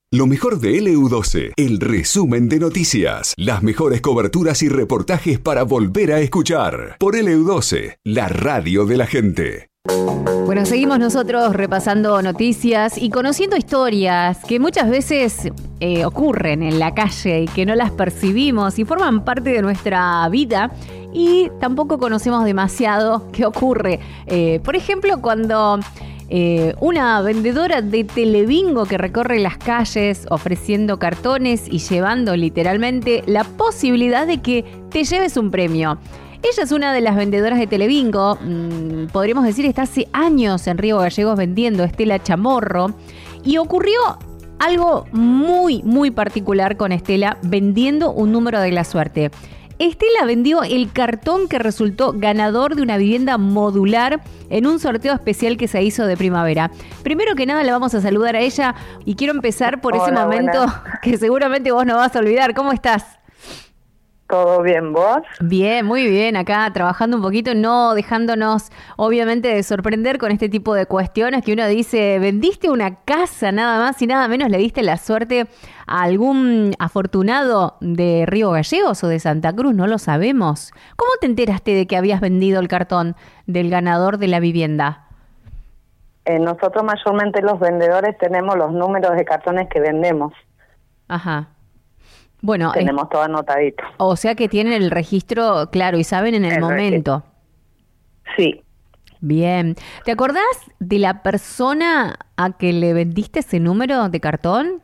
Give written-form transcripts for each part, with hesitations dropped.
Lo mejor de LU12, el resumen de noticias, las mejores coberturas y reportajes para volver a escuchar. Por LU12, la radio de la gente. Bueno, seguimos nosotros repasando noticias y conociendo historias que muchas veces ocurren en la calle y que no las percibimos y forman parte de nuestra vida y tampoco conocemos demasiado qué ocurre. Por ejemplo, cuando una vendedora de Telebingo que recorre las calles ofreciendo cartones y llevando literalmente la posibilidad de que te lleves un premio. Ella es una de las vendedoras de Telebingo, podríamos decir está hace años en Río Gallegos vendiendo, Estela Chamorro, y ocurrió algo muy, muy particular con Estela vendiendo un número de la suerte. Estela vendió el cartón que resultó ganador de una vivienda modular en un sorteo especial que se hizo de primavera. Primero que nada, la vamos a saludar a ella y quiero empezar por ese momento que seguramente vos no vas a olvidar. ¿Cómo estás? ¿Todo bien, vos? Bien, muy bien. Acá trabajando un poquito, no dejándonos obviamente de sorprender con este tipo de cuestiones que uno dice, vendiste una casa nada más y nada menos, le diste la suerte a algún afortunado de Río Gallegos o de Santa Cruz, no lo sabemos. ¿Cómo te enteraste de que habías vendido el cartón del ganador de la vivienda? Nosotros mayormente los vendedores tenemos los números de cartones que vendemos. Ajá. Bueno, tenemos todo anotadito. O sea que tienen el registro claro y saben en el momento. Sí. Bien. ¿Te acordás de la persona a que le vendiste ese número de cartón?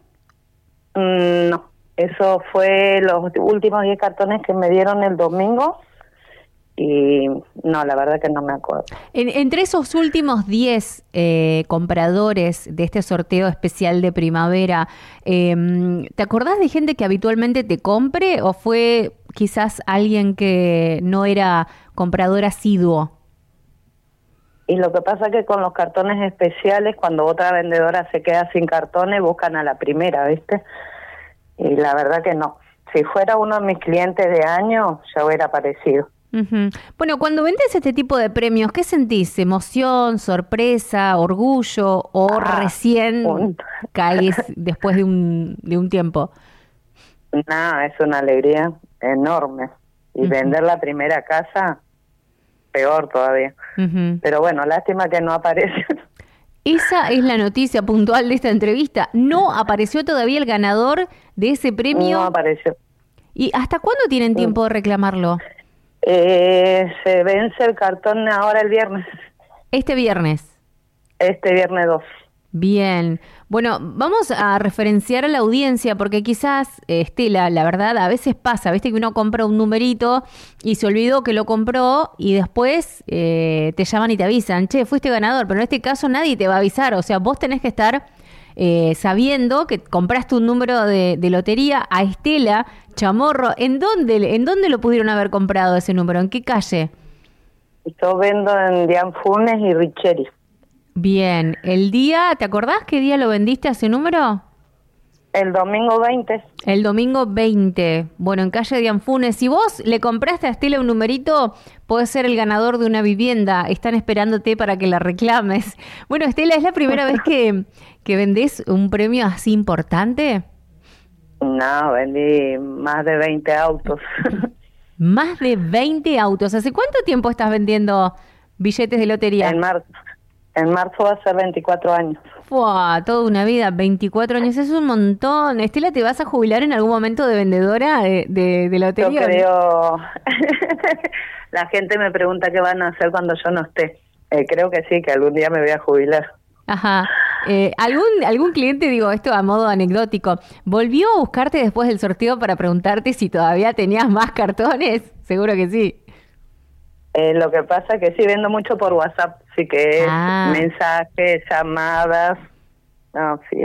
No, eso fue los últimos 10 cartones que me dieron el domingo y no, la verdad que no me acuerdo. Entre esos últimos 10 compradores de este sorteo especial de primavera, ¿te acordás de gente que habitualmente te compre o fue quizás alguien que no era comprador asiduo? Y lo que pasa es que con los cartones especiales, cuando otra vendedora se queda sin cartones, buscan a la primera, ¿viste? Y la verdad que no. Si fuera uno de mis clientes de año, ya hubiera aparecido. Uh-huh. Bueno, cuando vendes este tipo de premios, ¿qué sentís? ¿Emoción, sorpresa, orgullo o recién caes después de un tiempo? No, es una alegría enorme. Y vender la primera casa, peor todavía. Pero bueno, lástima que no aparece. Esa es la noticia puntual de esta entrevista. ¿No apareció todavía el ganador de ese premio? No apareció. ¿Y hasta cuándo tienen tiempo de reclamarlo? Se vence el cartón ahora el viernes. ¿Este viernes? Este viernes 2. Bien. Bueno, vamos a referenciar a la audiencia porque quizás, Estela, la verdad, a veces pasa, viste que uno compra un numerito y se olvidó que lo compró y después te llaman y te avisan, che, fuiste ganador, pero en este caso nadie te va a avisar, o sea, vos tenés que estar sabiendo que compraste un número de lotería a Estela Chamorro. ¿En dónde lo pudieron haber comprado ese número? ¿En qué calle? Yo vendo en Dian Funes y Richeri. Bien. ¿El día, te acordás qué día lo vendiste a ese número? El domingo 20. El domingo 20. Bueno, en calle Dian Funes. Si vos le compraste a Estela un numerito, podés ser el ganador de una vivienda. Están esperándote para que la reclames. Bueno, Estela, ¿es la primera vez que vendés un premio así importante? No, vendí más de 20 autos. Más de 20 autos. ¿Hace cuánto tiempo estás vendiendo billetes de lotería? En marzo va a ser 24 años. ¡Fua! Toda una vida, 24 años, es un montón. Estela, ¿te vas a jubilar en algún momento de vendedora de lotería? Yo creo... La gente me pregunta qué van a hacer cuando yo no esté. Creo que sí, que algún día me voy a jubilar. Ajá. ¿Algún cliente, digo esto a modo anecdótico, volvió a buscarte después del sorteo para preguntarte si todavía tenías más cartones? Seguro que sí. Lo que pasa es que sí vendo mucho por WhatsApp, sí que es mensajes, llamadas, no, sí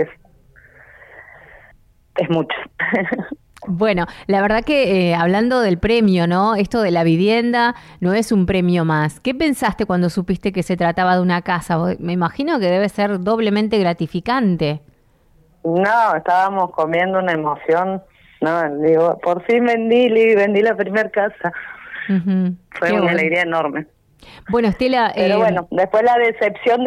es mucho. Bueno, la verdad que hablando del premio, ¿no? Esto de la vivienda no es un premio más. ¿Qué pensaste cuando supiste que se trataba de una casa? Me imagino que debe ser doblemente gratificante. No, estábamos comiendo una emoción, no, digo, por fin vendí la primera casa. Fue una alegría enorme. Bueno, Estela... Pero bueno, después la decepción